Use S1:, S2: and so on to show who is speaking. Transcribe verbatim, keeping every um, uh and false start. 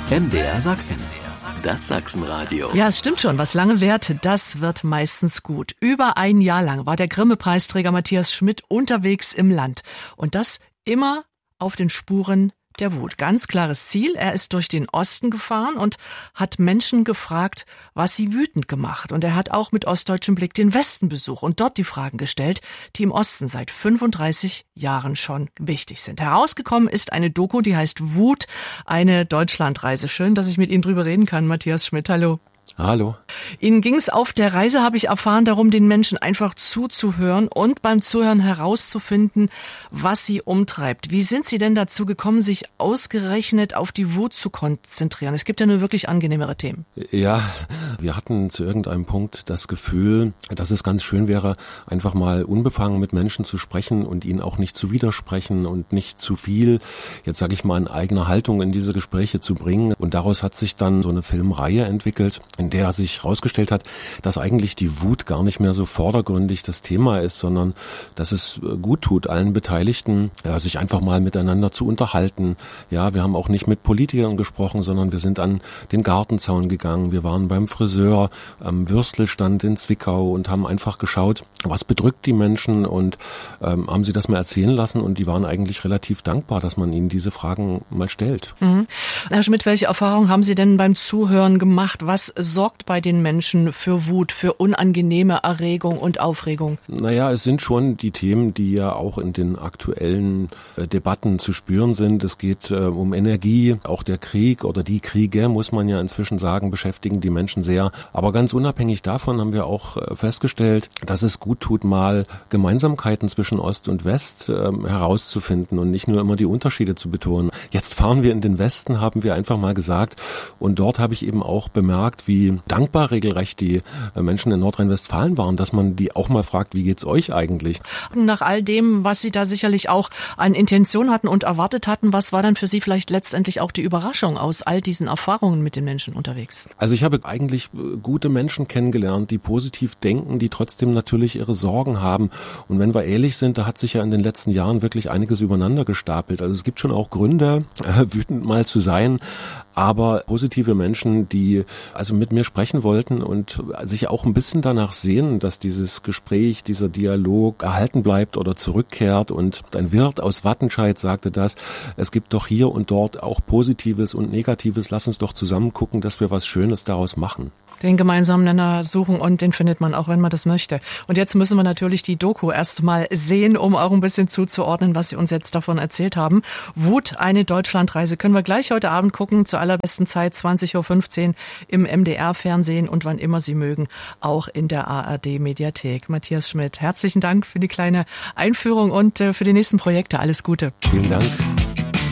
S1: M D R Sachsen. Das Sachsenradio.
S2: Ja, es stimmt schon. Was lange währt, das wird meistens gut. Über ein Jahr lang war der Grimme-Preisträger Matthias Schmidt unterwegs im Land. Und das immer auf den Spuren der Wut. Ganz klares Ziel. Er ist durch den Osten gefahren und hat Menschen gefragt, was sie wütend gemacht. Und er hat auch mit ostdeutschem Blick den Westen besucht und dort die Fragen gestellt, die im Osten seit fünfunddreißig Jahren schon wichtig sind. Herausgekommen ist eine Doku, die heißt Wut, eine Deutschlandreise. Schön, dass ich mit Ihnen drüber reden kann, Matthias Schmidt. Hallo.
S3: Hallo.
S2: Ihnen ging es auf der Reise, habe ich erfahren, darum, den Menschen einfach zuzuhören und beim Zuhören herauszufinden, was sie umtreibt. Wie sind Sie denn dazu gekommen, sich ausgerechnet auf die Wut zu konzentrieren? Es gibt ja nur wirklich angenehmere Themen.
S3: Ja, wir hatten zu irgendeinem Punkt das Gefühl, dass es ganz schön wäre, einfach mal unbefangen mit Menschen zu sprechen und ihnen auch nicht zu widersprechen und nicht zu viel, jetzt sage ich mal, in eigener Haltung in diese Gespräche zu bringen. Und daraus hat sich dann so eine Filmreihe entwickelt, in der sich herausgestellt hat, dass eigentlich die Wut gar nicht mehr so vordergründig das Thema ist, sondern dass es gut tut, allen Beteiligten, ja, sich einfach mal miteinander zu unterhalten. Ja, wir haben auch nicht mit Politikern gesprochen, sondern wir sind an den Gartenzaun gegangen. Wir waren beim Friseur am Würstelstand in Zwickau und haben einfach geschaut, was bedrückt die Menschen, und ähm, haben sie das mal erzählen lassen, und die waren eigentlich relativ dankbar, dass man ihnen diese Fragen mal stellt.
S2: Mhm. Herr Schmidt, welche Erfahrungen haben Sie denn beim Zuhören gemacht? Was sorgt bei den Menschen für Wut, für unangenehme Erregung und Aufregung?
S3: Naja, es sind schon die Themen, die ja auch in den aktuellen äh, Debatten zu spüren sind. Es geht äh, um Energie, auch der Krieg oder die Kriege, muss man ja inzwischen sagen, beschäftigen die Menschen sehr. Aber ganz unabhängig davon haben wir auch äh, festgestellt, dass es gut tut, mal Gemeinsamkeiten zwischen Ost und West äh, herauszufinden und nicht nur immer die Unterschiede zu betonen. Jetzt fahren wir in den Westen, haben wir einfach mal gesagt. Und dort habe ich eben auch bemerkt, wie dankbar regelrecht die Menschen in Nordrhein-Westfalen waren, dass man die auch mal fragt, wie geht's euch eigentlich?
S2: Nach all dem, was Sie da sicherlich auch an Intention hatten und erwartet hatten, was war dann für Sie vielleicht letztendlich auch die Überraschung aus all diesen Erfahrungen mit den Menschen unterwegs?
S3: Also ich habe eigentlich gute Menschen kennengelernt, die positiv denken, die trotzdem natürlich ihre Sorgen haben. Und wenn wir ehrlich sind, da hat sich ja in den letzten Jahren wirklich einiges übereinander gestapelt. Also es gibt schon auch Gründe, wütend mal zu sein, aber positive Menschen, die also mit mir sprechen wollten und sich auch ein bisschen danach sehnen, dass dieses Gespräch, dieser Dialog erhalten bleibt oder zurückkehrt. Und ein Wirt aus Wattenscheid sagte das: Es gibt doch hier und dort auch Positives und Negatives. Lass uns doch zusammen gucken, dass wir was Schönes daraus machen.
S2: Den gemeinsamen Nenner suchen, und den findet man auch, wenn man das möchte. Und jetzt müssen wir natürlich die Doku erst mal sehen, um auch ein bisschen zuzuordnen, was Sie uns jetzt davon erzählt haben. Wut, eine Deutschlandreise, können wir gleich heute Abend gucken, zur allerbesten Zeit, zwanzig Uhr fünfzehn im M D R-Fernsehen und wann immer Sie mögen, auch in der A R D-Mediathek. Matthias Schmidt, herzlichen Dank für die kleine Einführung und für die nächsten Projekte. Alles Gute.
S3: Vielen Dank.